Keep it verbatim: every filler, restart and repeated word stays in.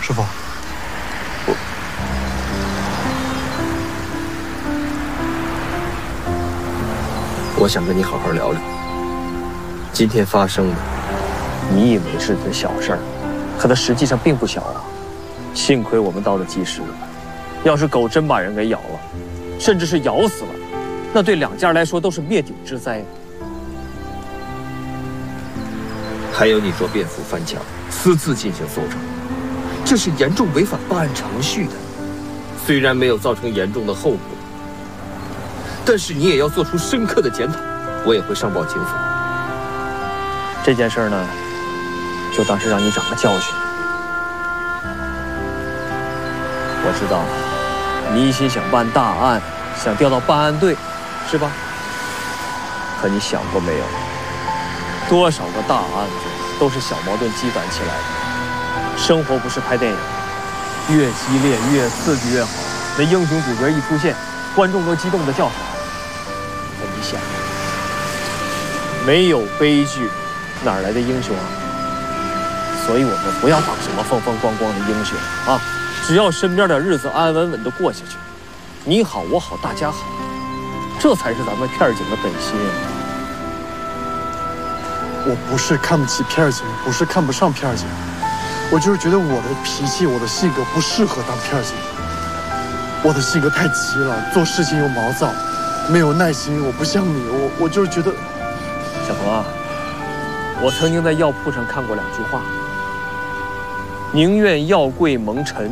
师傅， 我我想跟你好好聊聊今天发生的。 你以为是件小事儿，可它实际上并不小啊。幸亏我们到了及时，要是狗真把人给咬了，甚至是咬死了，那对两家来说都是灭顶之灾。 还有你做辩护翻墙，私自进行搜查，这是严重违反办案程序的。虽然没有造成严重的后果，但是你也要做出深刻的检讨。我也会上报警方。 这件事呢，就当是让你长个教训。我知道你一心想办大案，想调到办案队，是吧？可你想过没有，多少个大案子都是小矛盾积攒起来的。生活不是拍电影，越激烈越刺激越好。那英雄主角一出现，观众都激动地叫好。可你想，没有悲剧，哪来的英雄啊？所以我们不要当什么风风光光的英雄啊！只要身边的日子安安稳稳地过下去，你好我好大家好，这才是咱们片儿警的本心。 我不是看不起片儿警，不是看不上片儿警，我就是觉得我的脾气、我的性格不适合当片儿警。我的性格太急了，做事情又毛躁，没有耐心。我不像你，我我就是觉得。 小鹏啊，我曾经在药铺上看过两句话：宁愿药贵蒙尘，